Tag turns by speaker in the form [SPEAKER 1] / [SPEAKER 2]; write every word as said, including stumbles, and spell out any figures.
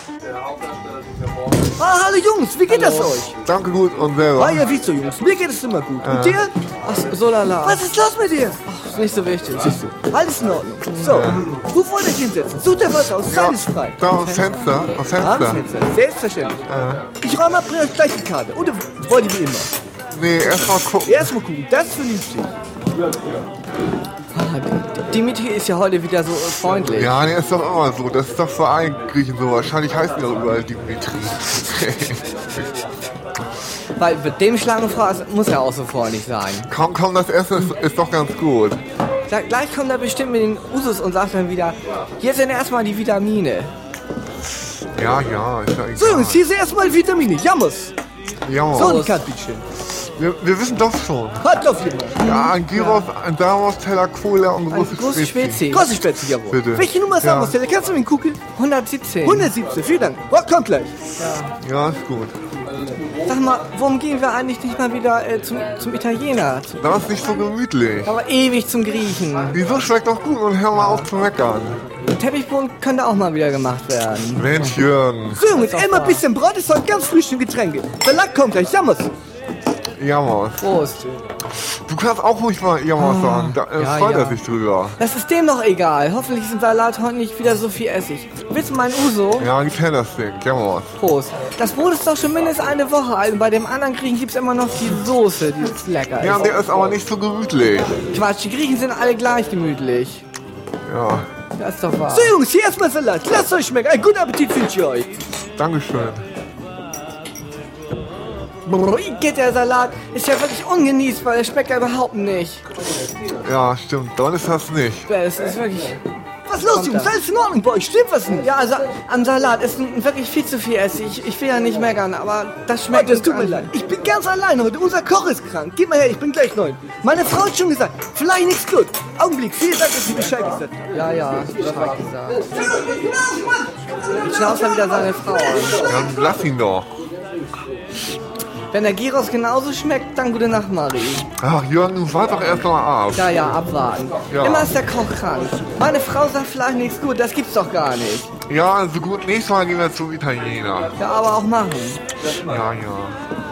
[SPEAKER 1] Ah, hallo Jungs, wie geht hallo. das euch?
[SPEAKER 2] Danke gut und selber.
[SPEAKER 1] Ah ja, wie so Jungs, mir geht es immer gut. Ja. Und dir?
[SPEAKER 3] Ach, so lala.
[SPEAKER 1] Was ist los mit dir?
[SPEAKER 3] Ach, ist nicht so wichtig.
[SPEAKER 1] Siehst du, alles in Ordnung. So, ja. Wo wollt ihr hinsetzen? Sucht ihr was aus, ja. Alles frei.
[SPEAKER 2] Da aufs Fenster, aufs Fenster.
[SPEAKER 1] Am Fenster, selbstverständlich. Ja. Ich räume ab, bring euch gleich die Karte. Oder wollt ihr wie immer?
[SPEAKER 2] Nee, erstmal gucken.
[SPEAKER 1] Erstmal gucken, das ist vernünftig.
[SPEAKER 3] Dimitri ist ja heute wieder so freundlich.
[SPEAKER 2] Ja, der ist doch immer so. Das ist doch für einen Griechen so. Wahrscheinlich heißen die auch überall Dimitri.
[SPEAKER 3] Weil mit dem Schlangenfrau muss er auch so freundlich sein.
[SPEAKER 2] Komm, komm, das Essen ist, ist doch ganz gut.
[SPEAKER 3] Da, gleich kommt er bestimmt mit den Usus und sagt dann wieder, hier sind erstmal die Vitamine.
[SPEAKER 2] Ja, ja, ist ja egal.
[SPEAKER 1] So Jungs, hier sind erstmal Vitamine. Jammers.
[SPEAKER 2] Jammers.
[SPEAKER 1] So ein Kartbütchen.
[SPEAKER 2] Wir, wir wissen doch schon.
[SPEAKER 1] Hat auf jeden Fall.
[SPEAKER 2] Ja, ein Gyros, ja. Ein Damos-Teller, Cola und große
[SPEAKER 3] Spezi. Spezi.
[SPEAKER 1] Große Spezi, jawohl.
[SPEAKER 2] Bitte.
[SPEAKER 1] Welche Nummer ist
[SPEAKER 2] ja.
[SPEAKER 1] Damos-Teller? Kannst du mir gucken?
[SPEAKER 3] hundertsiebzehn.
[SPEAKER 1] hundertsiebzehn, vielen Dank. Oh, kommt gleich.
[SPEAKER 2] Ja. Ja, ist gut.
[SPEAKER 3] Sag mal, warum gehen wir eigentlich nicht mal wieder äh, zum, zum Italiener?
[SPEAKER 2] Das ist nicht so gemütlich.
[SPEAKER 3] Aber ewig zum Griechen.
[SPEAKER 2] Wieso schmeckt doch gut und hör mal auf zu meckern.
[SPEAKER 3] Der Teppichboden könnte auch mal wieder gemacht werden.
[SPEAKER 2] Mensch, Jürgen.
[SPEAKER 1] So Jungs, immer ein bisschen Brot ist heute ganz frisch im Getränke. Salat kommt gleich, Jammers.
[SPEAKER 2] Jammers.
[SPEAKER 3] Prost.
[SPEAKER 2] Du kannst auch ruhig mal Jammers oh, sagen, da äh, ja, freut ja. er sich drüber.
[SPEAKER 3] Das ist dem doch egal. Hoffentlich ist im Salat heute nicht wieder so viel Essig. Willst du meinen Uso?
[SPEAKER 2] Ja, ich kenne das Ding, Jammers.
[SPEAKER 3] Prost. Das Brot ist doch schon mindestens eine Woche alt und bei dem anderen Griechen gibt es immer noch die Soße, die ist lecker.
[SPEAKER 2] Ja, der ist aber nicht so gemütlich.
[SPEAKER 3] Quatsch, die Griechen sind alle gleich gemütlich.
[SPEAKER 2] Ja.
[SPEAKER 3] Das ist doch wahr.
[SPEAKER 1] So Jungs, hier erstmal Salat. Lasst euch schmecken. Einen guten Appetit wünsche ich euch.
[SPEAKER 2] Dankeschön.
[SPEAKER 3] Geht der Salat ist ja wirklich ungenießbar, der schmeckt ja überhaupt nicht.
[SPEAKER 2] Ja, stimmt, dann ist das nicht.
[SPEAKER 3] Das ist wirklich...
[SPEAKER 1] Was ist los, Jungs? Alles in Ordnung bei euch? Stimmt was nicht?
[SPEAKER 3] Ja, also am Salat ist wirklich viel zu viel Essig. Ich, ich will ja nicht meckern, aber das schmeckt...
[SPEAKER 1] Oh, das tut mir leid. Ich bin ganz allein heute. Unser Koch ist krank. Gib mal her, ich bin gleich neu. Meine Frau hat schon gesagt, vielleicht nichts gut. Augenblick, vielen Dank, dass Sie Bescheid gesagt haben.
[SPEAKER 3] Ja, ja, Bescheid gesagt. Ich schnauze wieder seine Frau an.
[SPEAKER 2] Ja, lass ihn doch.
[SPEAKER 3] Wenn der Gyros genauso schmeckt, dann gute Nacht, Marie.
[SPEAKER 2] Ach, Jürgen, wart doch erst mal ab.
[SPEAKER 3] Ja, ja, abwarten. Ja. Immer ist der Koch krank. Meine Frau sagt vielleicht nichts gut, das gibt's doch gar nicht.
[SPEAKER 2] Ja, also gut, nächstes Mal gehen wir zum Italiener.
[SPEAKER 3] Ja, aber auch machen.
[SPEAKER 2] Ja, ja.